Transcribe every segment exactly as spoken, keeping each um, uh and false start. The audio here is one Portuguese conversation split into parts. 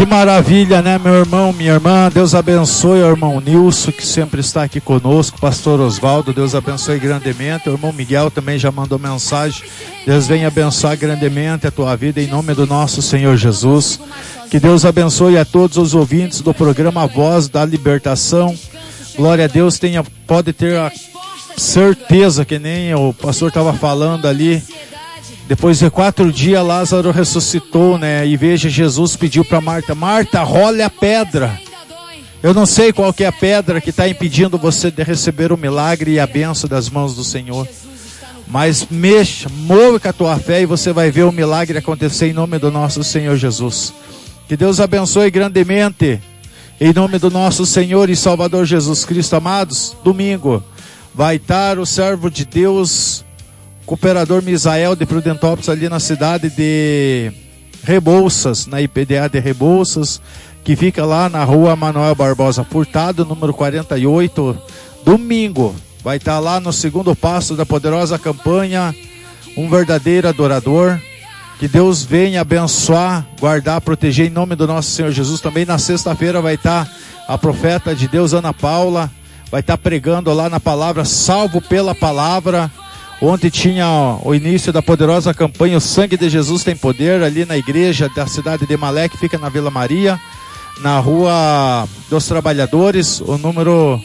Que maravilha, né, meu irmão, minha irmã? Deus abençoe o irmão Nilson, que sempre está aqui conosco, pastor Osvaldo, Deus abençoe grandemente. O irmão Miguel também já mandou mensagem. Deus venha abençoar grandemente a tua vida, em nome do nosso Senhor Jesus. Que Deus abençoe a todos os ouvintes do programa Voz da Libertação. Glória a Deus, tenha, pode ter a certeza, que nem o pastor estava falando ali. Depois de quatro dias, Lázaro ressuscitou, né? E veja, Jesus pediu para Marta: Marta, role a pedra. Eu não sei qual que é a pedra que está impedindo você de receber o milagre e a bênção das mãos do Senhor. Mas mexa, move com a tua fé e você vai ver o milagre acontecer em nome do nosso Senhor Jesus. Que Deus abençoe grandemente. Em nome do nosso Senhor e Salvador Jesus Cristo, amados, domingo vai estar o servo de Deus, cooperador Misael de Prudentópolis, ali na cidade de Rebouças, na I P D A de Rebouças, que fica lá na rua Manuel Barbosa Furtado, número quarenta e oito. Domingo, vai estar lá no segundo passo da poderosa campanha, um verdadeiro adorador. Que Deus venha abençoar, guardar, proteger em nome do nosso Senhor Jesus. Também na sexta-feira vai estar a profeta de Deus, Ana Paula, vai estar pregando lá na palavra, salvo pela palavra. Ontem tinha o início da poderosa campanha O Sangue de Jesus Tem Poder, ali na igreja da cidade de Malé, que fica na Vila Maria, na Rua dos Trabalhadores, o número,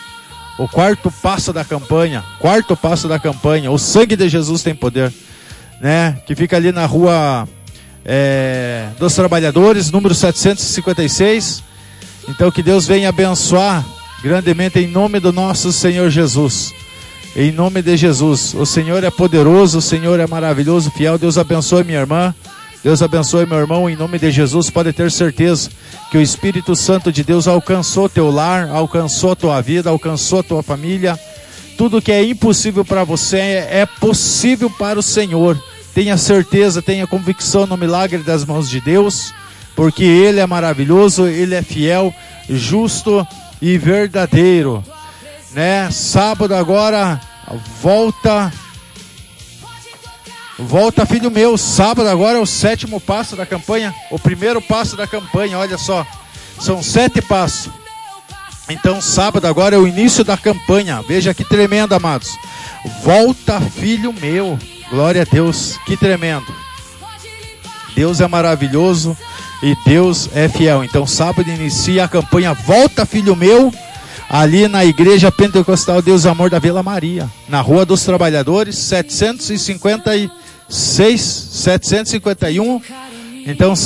o quarto passo da campanha, quarto passo da campanha, O Sangue de Jesus Tem Poder, né? Que fica ali na Rua é, dos Trabalhadores, número setecentos e cinquenta e seis. Então que Deus venha abençoar grandemente em nome do nosso Senhor Jesus. Em nome de Jesus, o Senhor é poderoso, o Senhor é maravilhoso, fiel. Deus abençoe minha irmã, Deus abençoe meu irmão, em nome de Jesus. Pode ter certeza que o Espírito Santo de Deus alcançou teu lar, alcançou a tua vida, alcançou a tua família. Tudo que é impossível para você é possível para o Senhor. Tenha certeza, tenha convicção no milagre das mãos de Deus, porque Ele é maravilhoso, Ele é fiel, justo e verdadeiro. Né? Sábado agora, volta, volta filho meu, sábado agora é o sétimo passo da campanha, o primeiro passo da campanha, olha só, são sete passos, então sábado agora é o início da campanha, veja que tremendo, amados, volta filho meu, glória a Deus, que tremendo, Deus é maravilhoso e Deus é fiel. Então sábado inicia a campanha Volta Filho Meu, ali na Igreja Pentecostal Deus Amor da Vila Maria, na Rua dos Trabalhadores, setecentos e cinquenta e seis, setecentos e cinquenta e um. Então